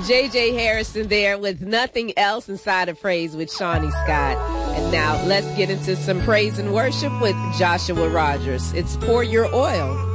J.J. Harrison there with Nothing Else Inside of Praise with Shawnee Scott. And now let's get into some praise and worship with Joshua Rogers. It's Pour Your Oil.